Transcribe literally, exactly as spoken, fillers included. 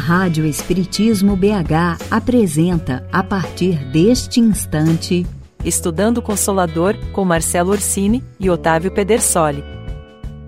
Rádio Espiritismo B H apresenta, a partir deste instante, Estudando Consolador, com Marcelo Orsini e Otávio Pedersoli.